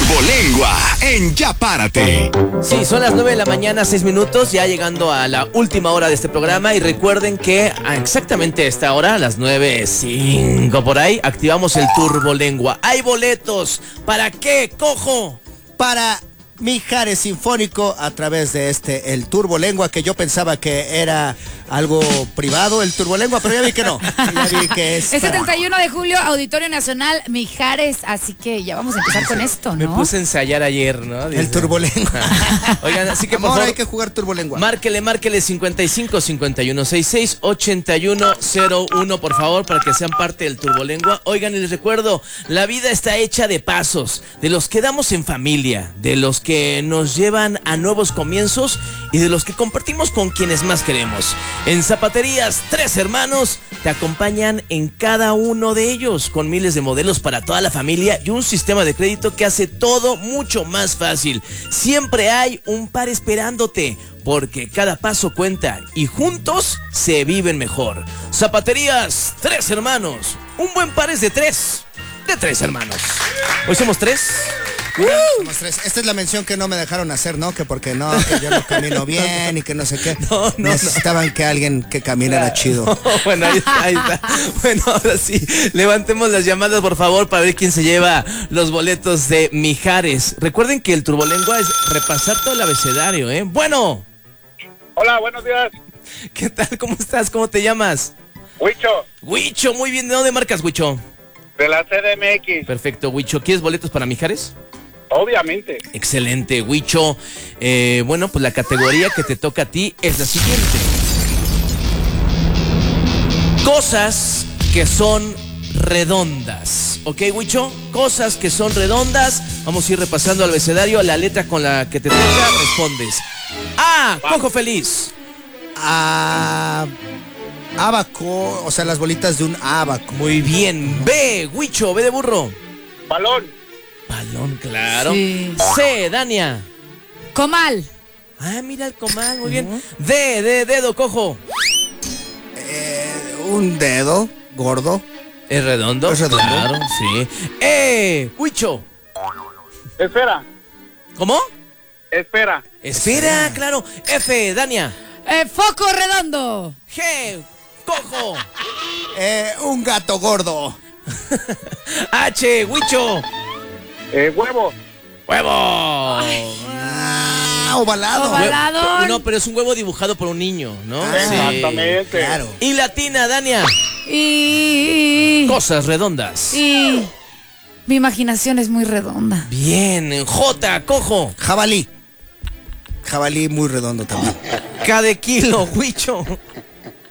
Turbolengua en Ya Párate. Sí, son las 9 de la mañana, 6 minutos, ya llegando a la última hora de este programa. Y recuerden que exactamente a esta hora, a las 9:05 por ahí, activamos el Turbolengua. Hay boletos. ¿Para qué, cojo? Para Mijares Sinfónico a través de el Turbolengua, que yo pensaba que era algo privado, el Turbolengua, pero ya vi que no. Ya vi que es 71 de julio, Auditorio Nacional Mijares, así que ya vamos a empezar con esto, ¿no? Me puse a ensayar ayer, ¿no? el Turbolengua. Oigan, así que por Ahora favor, hay que jugar Turbolengua. Márquele 55 51 66 81 01, por favor, para que sean parte del Turbolengua. Oigan, y les recuerdo, la vida está hecha de pasos, de los que damos en familia, de los que nos llevan a nuevos comienzos y de los que compartimos con quienes más queremos. En Zapaterías Tres Hermanos te acompañan en cada uno de ellos, con miles de modelos para toda la familia y un sistema de crédito que hace todo mucho más fácil. Siempre hay un par esperándote, porque cada paso cuenta y juntos se viven mejor. Zapaterías Tres Hermanos, un buen par es de tres hermanos. Hoy somos tres. Somos tres. Esta es la mención que no me dejaron hacer, ¿no? Que porque no, que yo no camino bien y que no sé qué. No. Necesitaban que alguien que caminara chido. Bueno, ahí está. Bueno, ahora sí, levantemos las llamadas, por favor, para ver quién se lleva los boletos de Mijares. Recuerden que el Turbolengua es repasar todo el abecedario, ¿eh? Bueno. Hola, buenos días. ¿Qué tal? ¿Cómo estás? ¿Cómo te llamas? Huicho, muy bien. ¿De dónde marcas, Huicho? de la CDMX. Perfecto, Huicho. ¿Quieres boletos para Mijares? Obviamente. Excelente, Huicho. Bueno, pues la categoría que te toca a ti es la siguiente. Cosas que son redondas. ¿Ok, Huicho? Cosas que son redondas. Vamos a ir repasando el abecedario. La letra con la que te toca, respondes. A, cojo feliz. Abaco, o sea, las bolitas de un abaco. Muy bien. B, Huicho, B de burro. Balón. Balón, claro. Sí. C, Dania. Comal. Ah, mira el comal, muy bien. D, de dedo, cojo. Un dedo gordo. ¿Es redondo? Es redondo. Claro, sí. Huicho. Esfera. ¿Cómo? Esfera. Esfera, claro. F, Dania. Foco redondo. G, cojo. Un gato gordo. H, Huicho. Huevo. ¡Huevo! Ovalado. Ovalado. No, pero es un huevo dibujado por un niño, ¿no? Exactamente. Claro. Y latina, Dania. Y Cosas redondas. mi imaginación es muy redonda. Bien. J, cojo. Jabalí. Jabalí muy redondo también. K de kilo, Huicho.